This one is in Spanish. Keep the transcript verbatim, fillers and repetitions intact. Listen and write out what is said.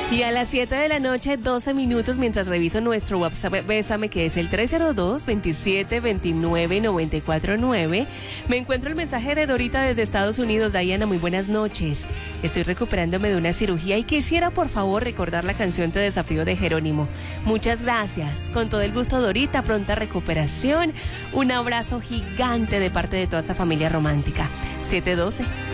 Y a las siete de la noche, doce minutos, mientras reviso nuestro WhatsApp Bésame, que es el tres cero dos, veintisiete veintinueve, noventa y cuatro nueve, me encuentro el mensaje de Dorita desde Estados Unidos. Diana, muy buenas noches. Estoy recuperándome de una cirugía y quisiera, por favor, recordar la canción Te Desafío de Jerónimo. Muchas gracias. Con todo el gusto, Dorita, pronta recuperación. Un abrazo gigante de parte de toda esta familia romántica. siete doce.